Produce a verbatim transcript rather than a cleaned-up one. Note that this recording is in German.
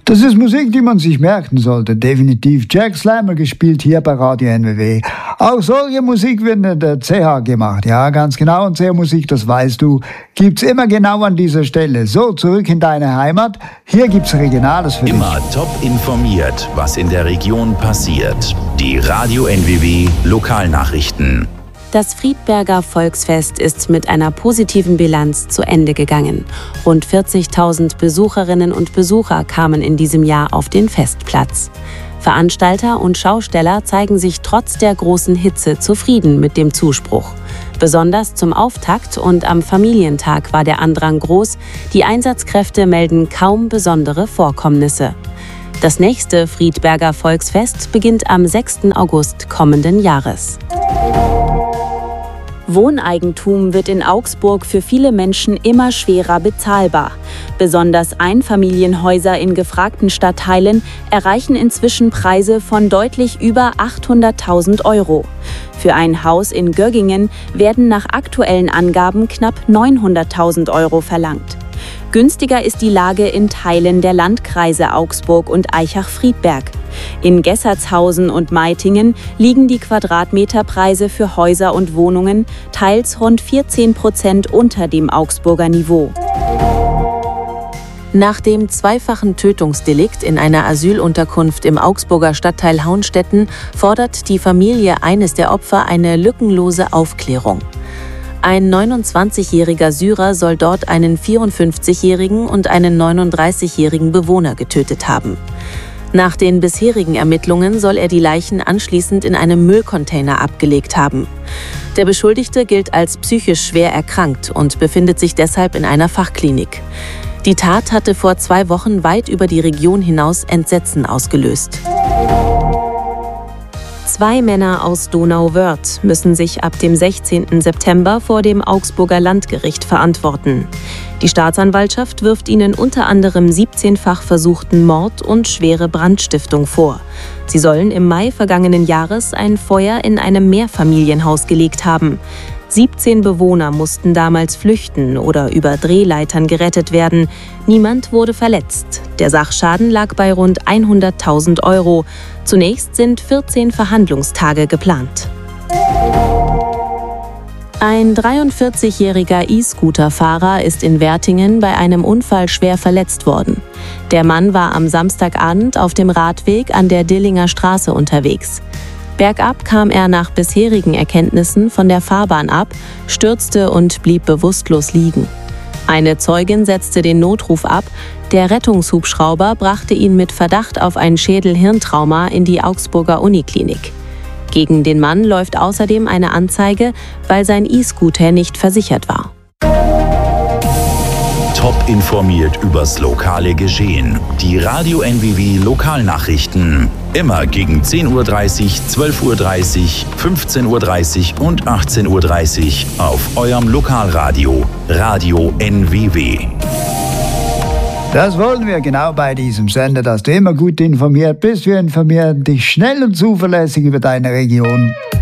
Das ist Musik, die man sich merken sollte, definitiv. Jack Slammer gespielt hier bei Radio N W W. Auch solche Musik wird in der C H gemacht, ja, ganz genau. Und C H-Musik, das weißt du, gibt's immer genau an dieser Stelle. So, zurück in deine Heimat. Hier gibt's Regionales für dich. Immer top informiert, was in der Region passiert. Die Radio N W W Lokalnachrichten. Das Friedberger Volksfest ist mit einer positiven Bilanz zu Ende gegangen. Rund vierzigtausend Besucherinnen und Besucher kamen in diesem Jahr auf den Festplatz. Veranstalter und Schausteller zeigen sich trotz der großen Hitze zufrieden mit dem Zuspruch. Besonders zum Auftakt und am Familientag war der Andrang groß. Die Einsatzkräfte melden kaum besondere Vorkommnisse. Das nächste Friedberger Volksfest beginnt am sechsten August kommenden Jahres. Wohneigentum wird in Augsburg für viele Menschen immer schwerer bezahlbar. Besonders Einfamilienhäuser in gefragten Stadtteilen erreichen inzwischen Preise von deutlich über achthunderttausend Euro. Für ein Haus in Göggingen werden nach aktuellen Angaben knapp neunhunderttausend Euro verlangt. Günstiger ist die Lage in Teilen der Landkreise Augsburg und Aichach-Friedberg. In Gessertshausen und Meitingen liegen die Quadratmeterpreise für Häuser und Wohnungen teils rund vierzehn Prozent unter dem Augsburger Niveau. Nach dem zweifachen Tötungsdelikt in einer Asylunterkunft im Augsburger Stadtteil Haunstetten fordert die Familie eines der Opfer eine lückenlose Aufklärung. Ein neunundzwanzigjähriger Syrer soll dort einen vierundfünfzigjährigen und einen neununddreißigjährigen Bewohner getötet haben. Nach den bisherigen Ermittlungen soll er die Leichen anschließend in einem Müllcontainer abgelegt haben. Der Beschuldigte gilt als psychisch schwer erkrankt und befindet sich deshalb in einer Fachklinik. Die Tat hatte vor zwei Wochen weit über die Region hinaus Entsetzen ausgelöst. Zwei Männer aus Donauwörth müssen sich ab dem sechzehnten September vor dem Augsburger Landgericht verantworten. Die Staatsanwaltschaft wirft ihnen unter anderem siebzehnfach versuchten Mord und schwere Brandstiftung vor. Sie sollen im Mai vergangenen Jahres ein Feuer in einem Mehrfamilienhaus gelegt haben. siebzehn Bewohner mussten damals flüchten oder über Drehleitern gerettet werden. Niemand wurde verletzt. Der Sachschaden lag bei rund hunderttausend Euro. Zunächst sind vierzehn Verhandlungstage geplant. Ein dreiundvierzigjähriger E-Scooter-Fahrer ist in Wertingen bei einem Unfall schwer verletzt worden. Der Mann war am Samstagabend auf dem Radweg an der Dillinger Straße unterwegs. Bergab kam er nach bisherigen Erkenntnissen von der Fahrbahn ab, stürzte und blieb bewusstlos liegen. Eine Zeugin setzte den Notruf ab. Der Rettungshubschrauber brachte ihn mit Verdacht auf ein Schädel-Hirntrauma in die Augsburger Uniklinik. Gegen den Mann läuft außerdem eine Anzeige, weil sein E-Scooter nicht versichert war. Top informiert übers lokale Geschehen. Die Radio N W W Lokalnachrichten. Immer gegen zehn Uhr dreißig, zwölf Uhr dreißig, fünfzehn Uhr dreißig und achtzehn Uhr dreißig auf eurem Lokalradio. Radio N W W. Das wollen wir genau bei diesem Sender, dass du immer gut informiert bist. Wir informieren dich schnell und zuverlässig über deine Region.